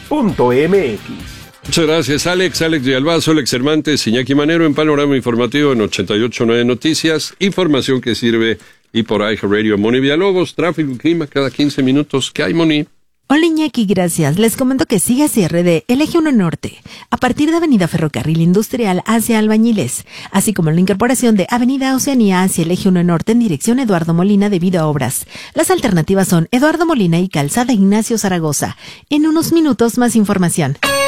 Muchas gracias, Alex Villalbazo, Alex Cervantes, Iñaki Manero en Panorama Informativo en 88.9 Noticias, información que sirve y por iHeartRadio. Moni Villalobos, tráfico y clima cada 15 minutos. ¿Qué hay, Moni? Hola Iñaki, gracias. Les comento que sigue cierre de el Eje 1 Norte, a partir de Avenida Ferrocarril Industrial hacia Albañiles, así como la incorporación de Avenida Oceanía hacia el Eje 1 Norte en dirección Eduardo Molina debido a obras. Las alternativas son Eduardo Molina y Calzada Ignacio Zaragoza. En unos minutos más información.